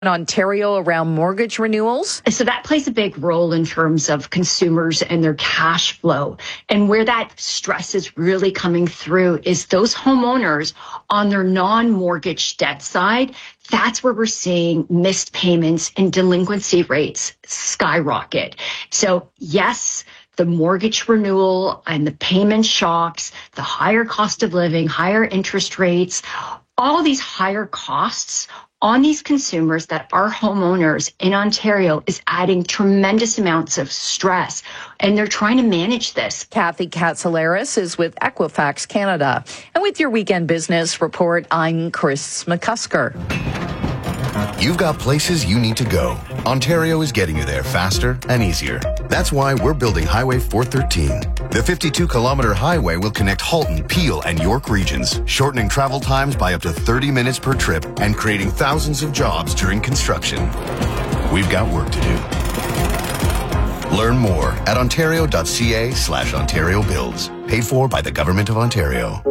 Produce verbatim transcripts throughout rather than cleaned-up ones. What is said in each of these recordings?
in Ontario around mortgage renewals? So that plays a big role in terms of consumers and their cash flow. And where that stress is really coming through is those homeowners on their non-mortgage debt side. That's where we're seeing missed payments and delinquency rates skyrocket. So yes, the mortgage renewal and the payment shocks, the higher cost of living, higher interest rates, all these higher costs on these consumers that are homeowners in Ontario is adding tremendous amounts of stress, and they're trying to manage this. Kathy Katsalaris is with Equifax Canada. And with your Weekend Business Report, I'm Chris McCusker. You've got places you need to go. Ontario is getting you there faster and easier. That's why we're building Highway four thirteen. The fifty-two kilometer highway will connect Halton, Peel, and York regions, shortening travel times by up to thirty minutes per trip and creating thousands of jobs during construction. We've got work to do. Learn more at ontario.ca slash Ontario Builds. Paid for by the Government of Ontario.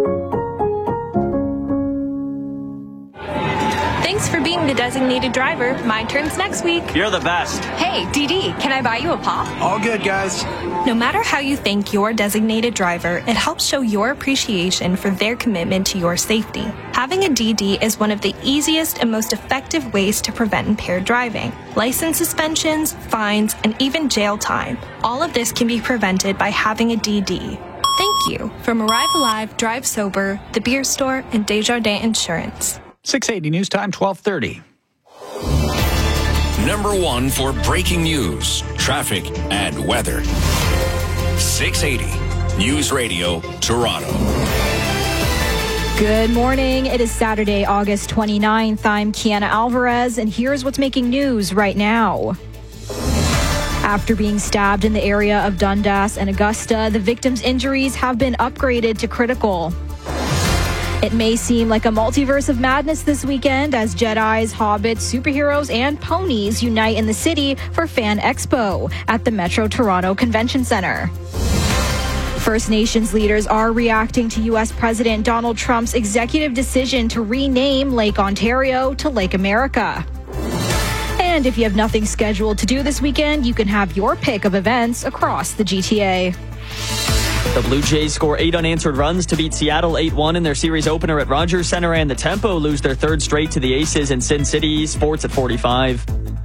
Thanks for being the designated driver. My turn's next week. You're the best. Hey, Dee Dee, can I buy you a pop? All good, guys. No matter how you thank your designated driver, it helps show your appreciation for their commitment to your safety. Having a D D is one of the easiest and most effective ways to prevent impaired driving. License suspensions, fines, and even jail time. All of this can be prevented by having a D D. Thank you. From Arrive Alive, Drive Sober, The Beer Store, and Desjardins Insurance. six eighty News Time, twelve thirty. Number one for breaking news, traffic, and weather. six eighty News Radio, Toronto. Good morning. It is Saturday, August twenty-ninth. I'm Kiana Alvarez, and here's what's making news right now. After being stabbed in the area of Dundas and Augusta, the victim's injuries have been upgraded to critical. It may seem like a multiverse of madness this weekend as Jedis, hobbits, superheroes, and ponies unite in the city for Fan Expo at the Metro Toronto Convention Centre. First Nations leaders are reacting to U S President Donald Trump's executive decision to rename Lake Ontario to Lake America. And if you have nothing scheduled to do this weekend, you can have your pick of events across the G T A. The Blue Jays score eight unanswered runs to beat Seattle eight one in their series opener at Rogers Centre, and the Tempo lose their third straight to the Aces in Sin City. Sports at forty-five.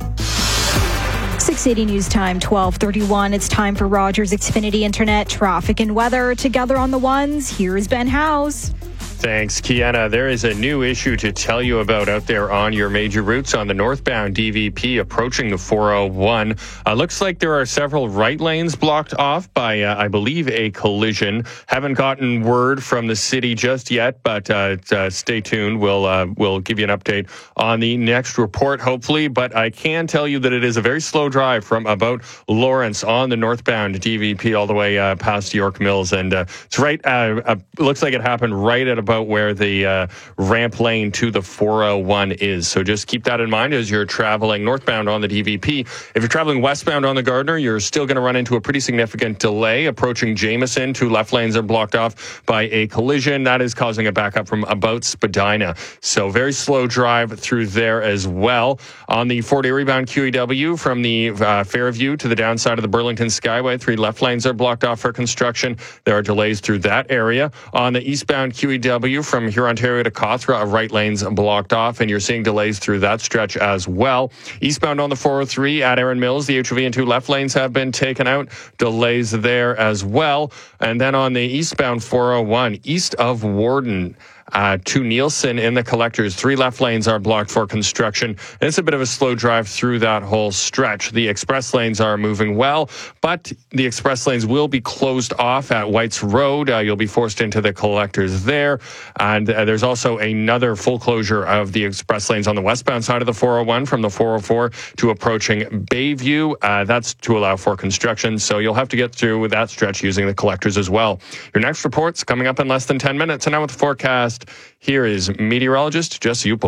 six eighty News Time, twelve thirty-one. It's time for Rogers Xfinity Internet traffic and weather. Together on the ones, here's Ben House. Thanks, Kiana. There is a new issue to tell you about out there on your major routes on the northbound D V P approaching the four oh one. Uh, looks like there are several right lanes blocked off by, uh, I believe, a collision. Haven't gotten word from the city just yet, but uh, uh, stay tuned. We'll, uh, we'll give you an update on the next report, hopefully. But I can tell you that it is a very slow drive from about Lawrence on the northbound D V P all the way uh, past York Mills. And uh, it's right, uh, uh, looks like it happened right at about where the uh, ramp lane to the four oh one is. So just keep that in mind as you're traveling northbound on the D V P. If you're traveling westbound on the Gardiner, you're still going to run into a pretty significant delay approaching Jameson. Two left lanes are blocked off by a collision. That is causing a backup from about Spadina. So very slow drive through there as well. On the four-day rebound Q E W from the uh, Fairview to the downside of the Burlington Skyway, three left lanes are blocked off for construction. There are delays through that area. On the eastbound Q E W from Hurontario to Cawthra, right lanes blocked off, and you're seeing delays through that stretch as well. Eastbound on the four oh three at Erin Mills, the H O V and two left lanes have been taken out. Delays there as well. And then on the eastbound four oh one, east of Warden, Uh, to Nielsen in the collectors, three left lanes are blocked for construction. And it's a bit of a slow drive through that whole stretch. The express lanes are moving well, but the express lanes will be closed off at Whites Road. Uh, you'll be forced into the collectors there. And uh, there's also another full closure of the express lanes on the westbound side of the four oh one from the four oh four to approaching Bayview. Uh, that's to allow for construction. So you'll have to get through that stretch using the collectors as well. Your next report's coming up in less than ten minutes. And now with the forecast, here is meteorologist Jess Upel.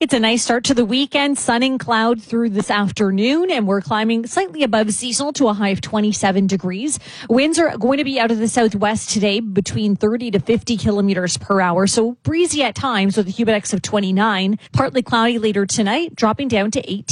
It's a nice start to the weekend. Sun and cloud through this afternoon, and we're climbing slightly above seasonal to a high of twenty-seven degrees. Winds are going to be out of the southwest today between thirty to fifty kilometers per hour. So breezy at times with a humid index of twenty-nine. Partly cloudy later tonight, dropping down to eighteen.